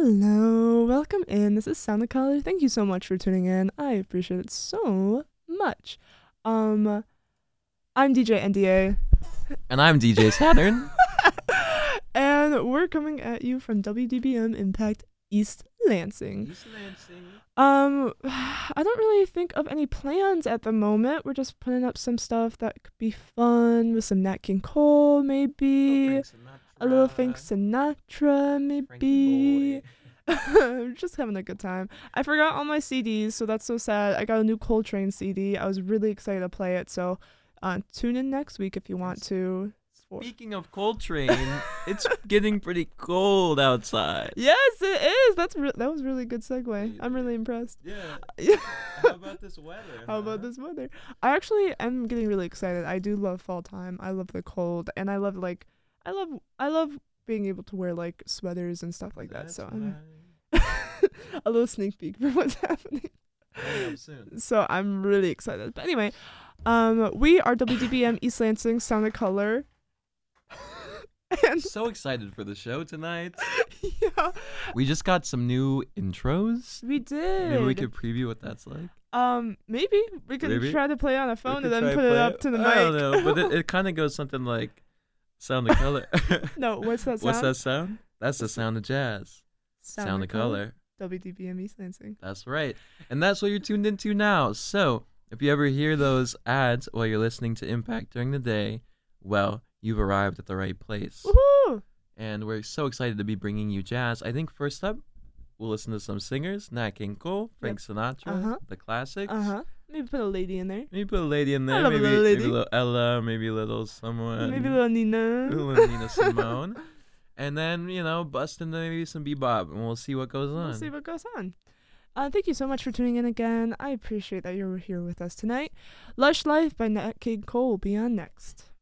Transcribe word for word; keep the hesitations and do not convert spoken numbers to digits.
Hello, welcome in. This is Sound the Color. Thank you so much for tuning in. I appreciate it so much. Um, I'm D J N D A. And I'm D J Saturn. And we're coming at you from W D B M Impact East Lansing. East Lansing. Um, I don't really think of any plans at the moment. We're just putting up some stuff that could be fun with some Nat King Cole, maybe. A little Frank Sinatra, maybe. Just having a good time. I forgot all my C Ds, so that's so sad. I got a new Coltrane C D. I was really excited to play it, so uh, tune in next week if you want to. Speaking of Coltrane, it's getting pretty cold outside. Yes, it is. That's re- that was a really good segue. I'm really impressed. Yeah. How about this weather? How huh? about this weather? I actually am getting really excited. I do love fall time. I love the cold, and I love like I love I love being able to wear like sweaters and stuff like That's that. So I'm right. a little sneak peek for what's happening. Coming up soon. So I'm really excited. But anyway, um, we are W D B M East Lansing Sound of Color. I'm so excited for the show tonight. Yeah, We just got some new intros. we did. Maybe we could preview what that's like. Um, maybe we could Maybe. try to play on a We phone could and then try put it play up to the mic. I don't know, but it, it kind of goes something like Sound the Color. No, what's that sound? What's that sound? That's the sound of jazz. Sound, the color. W D B M East Lansing. That's right. And that's what you're tuned into now. So, if you ever hear those ads while you're listening to Impact during the day, well, you've arrived at the right place. Woohoo! And we're so excited to be bringing you jazz. I think first up, we'll listen to some singers, Nat King Cole, Frank Sinatra, Uh-huh. the classics. Uh huh. Maybe put a lady in there. Maybe put a lady in there. love a maybe, little maybe lady. a little Ella, maybe a little someone. Maybe a little Nina. a little Nina Simone. And then, you know, bust into maybe some bebop, and we'll see what goes on. We'll see what goes on. Uh, thank you so much for tuning in again. I appreciate that you're here with us tonight. Lush Life by Nat King Cole will be on next.